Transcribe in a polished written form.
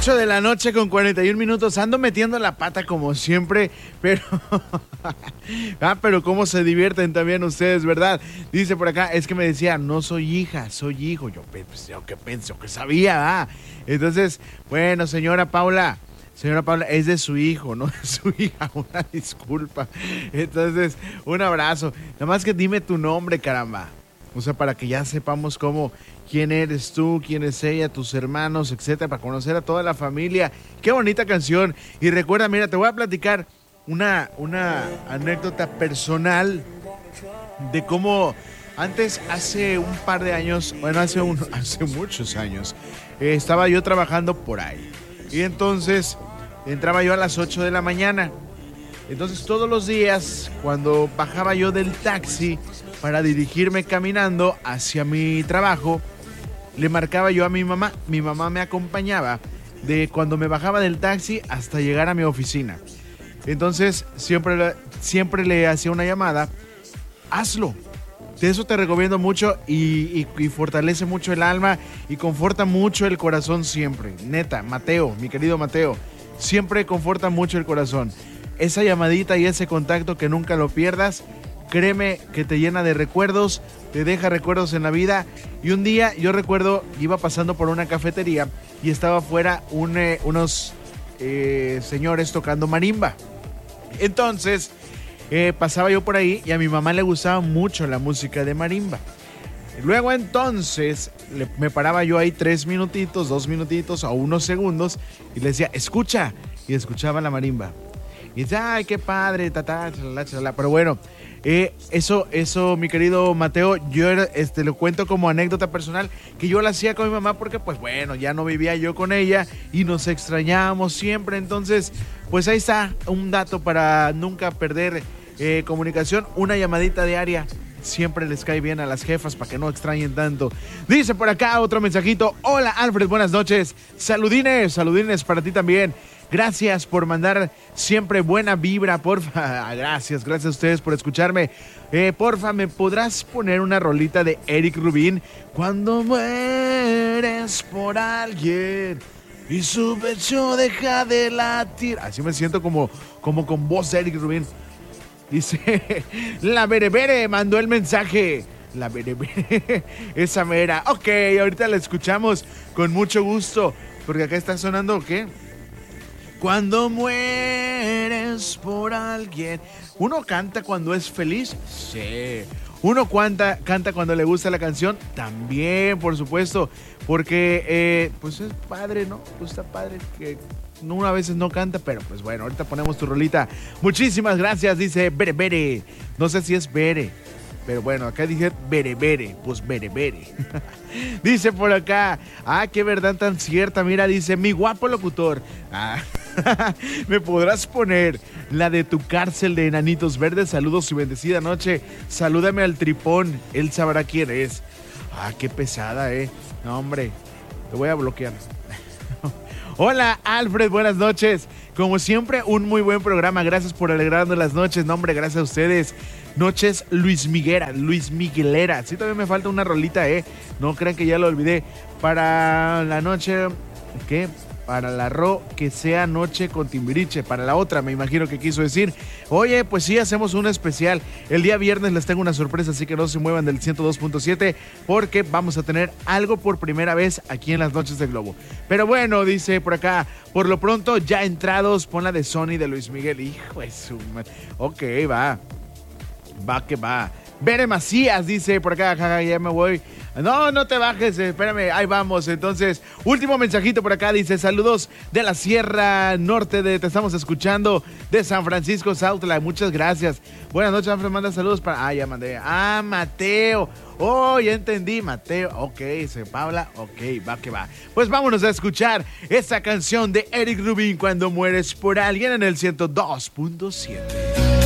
8 de la noche con 41 minutos. Ando metiendo la pata como siempre, pero... pero cómo se divierten también ustedes, ¿verdad? Dice por acá, es que me decía, no soy hija, soy hijo. Yo pensé que sabía, Entonces, bueno, señora Paula, es de su hijo, no de su hija, una disculpa. Entonces, un abrazo. Nada más que dime tu nombre, caramba. O sea, para que ya sepamos quién eres tú, quién es ella, tus hermanos, etcétera, para conocer a toda la familia. Qué bonita canción. Y recuerda, mira, te voy a platicar una anécdota personal de cómo antes, hace un par de años, bueno, hace muchos años, estaba yo trabajando por ahí. Y entonces entraba yo a las 8 de la mañana. Entonces todos los días, cuando bajaba yo del taxi para dirigirme caminando hacia mi trabajo, le marcaba yo a mi mamá. Mi mamá me acompañaba de cuando me bajaba del taxi hasta llegar a mi oficina. Entonces siempre le hacía una llamada. Hazlo. De eso te recomiendo mucho y fortalece mucho el alma y conforta mucho el corazón siempre. Neta, Mateo, mi querido Mateo, siempre conforta mucho el corazón. Esa llamadita y ese contacto que nunca lo pierdas, créeme que te llena de recuerdos, te deja recuerdos en la vida. Y un día yo recuerdo, iba pasando por una cafetería y estaba afuera unos señores tocando marimba. Entonces pasaba yo por ahí y a mi mamá le gustaba mucho la música de marimba. Luego entonces me paraba yo ahí 3 minutitos, 2 minutitos o unos segundos y le decía, escucha, y escuchaba la marimba. Y dice, ay, qué padre, chalala. Pero bueno, eso, mi querido Mateo, yo lo cuento como anécdota personal, que yo la hacía con mi mamá porque, pues bueno, ya no vivía yo con ella y nos extrañábamos siempre. Entonces, pues ahí está un dato para nunca perder comunicación, una llamadita diaria. Siempre les cae bien a las jefas para que no extrañen tanto. Dice por acá otro mensajito. Hola, Alfred, buenas noches. Saludines para ti también. Gracias por mandar siempre buena vibra, porfa. Gracias a ustedes por escucharme. Porfa, ¿me podrás poner una rolita de Eric Rubin? Cuando mueres por alguien y su pecho deja de latir. Así me siento como con voz de Eric Rubin. Dice, la Berebere mandó el mensaje. La Berebere, esa mera. Ok, ahorita la escuchamos con mucho gusto. Porque acá está sonando, ¿qué? Cuando mueres por alguien. ¿Uno canta cuando es feliz? Sí. ¿Uno canta cuando le gusta la canción? También, por supuesto. Porque, pues es padre, ¿no? Pues está padre que uno a veces no canta, pero pues bueno, ahorita ponemos tu rolita. Muchísimas gracias, dice Bere Bere. No sé si es Bere, pero bueno, acá dije Bere Bere, pues Bere Bere. Dice por acá, qué verdad tan cierta. Mira, dice, mi guapo locutor. ¿Me podrás poner la de Tu Cárcel de Enanitos Verdes? Saludos y bendecida noche. Salúdame al Tripón, él sabrá quién es. Qué pesada, No, hombre, te voy a bloquear. Hola, Alfred, buenas noches. Como siempre, un muy buen programa. Gracias por alegrarnos las noches. No, hombre, gracias a ustedes. Noches Luis Miguelera. Sí, también me falta una rolita, No crean que ya lo olvidé. Para la noche, ¿qué? Para la que sea noche con Timbiriche. Para la otra, me imagino que quiso decir. Oye, pues sí, hacemos un especial. El día viernes les tengo una sorpresa, así que no se muevan del 102.7 porque vamos a tener algo por primera vez aquí en las noches de Globo. Pero bueno, dice por acá, por lo pronto ya entrados, pon la de Sony de Luis Miguel. Hijo de su madre. Ok, va que va. Bere Macías dice por acá, ya me voy. No te bajes, espérame, ahí vamos. Entonces, último mensajito por acá, dice, saludos de la Sierra Norte, te estamos escuchando de San Francisco, Sautla, muchas gracias. Buenas noches, Alfred, manda saludos para... ya mandé. Mateo. Ya entendí, Mateo. Ok, dice Paula, ok, va que va. Pues vámonos a escuchar esa canción de Eric Rubin, Cuando mueres por alguien, en el 102.7.